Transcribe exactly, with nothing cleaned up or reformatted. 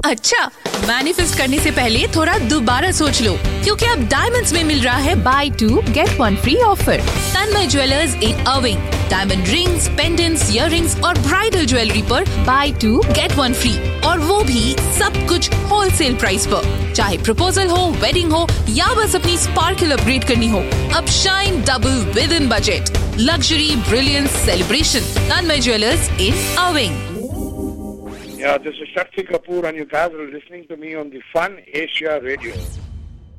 अच्छा, मैनिफेस्ट करने से पहले थोड़ा दोबारा सोच लो, क्योंकि अब डायमंड्स में मिल रहा है by to get one free offer. Tanmay jewellers in अर्विंग, diamond rings, pendants, earrings और ब्राइडल ज्वेलरी पर by to get one free, और वो भी सब कुछ होलसेल प्राइस पर। चाहे प्रपोजल हो, वेडिंग हो या बस अपनी स्पार्कल अपग्रेड करनी हो, अब shine double with in budget. Luxury, brilliance, celebration. Tanmay jewellers in अर्विंग। Yeah, this is Shakti Kapoor and you guys are listening to me on the Fun Asia Radio.